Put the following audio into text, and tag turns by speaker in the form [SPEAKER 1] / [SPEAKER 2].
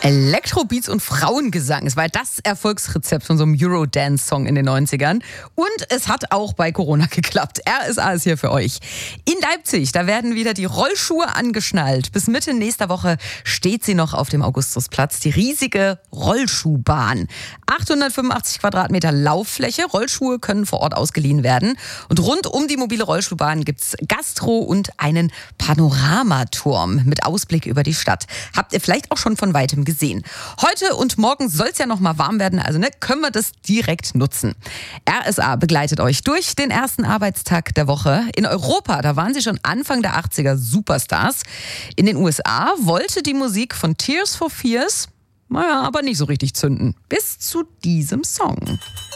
[SPEAKER 1] Elektrobeats und Frauengesang. Es war das Erfolgsrezept von so einem Eurodance-Song in den 90ern. Und es hat auch bei Corona geklappt. RSA ist hier für euch. In Leipzig, da werden wieder die Rollschuhe angeschnallt. Bis Mitte nächster Woche steht sie noch auf dem Augustusplatz. Die riesige Rollschuhbahn. 885 Quadratmeter Lauffläche. Rollschuhe können vor Ort ausgeliehen werden. Und rund um die mobile Rollschuhbahn gibt's Gastro und einen Panoramaturm mit Ausblick über die Stadt. Habt ihr vielleicht auch schon von weitem gesehen. Heute und morgen soll es ja noch mal warm werden, also können wir das direkt nutzen. RSA begleitet euch durch den ersten Arbeitstag der Woche. In Europa, da waren sie schon Anfang der 80er Superstars. In den USA wollte die Musik von Tears for Fears, naja, aber nicht so richtig zünden. Bis zu diesem Song.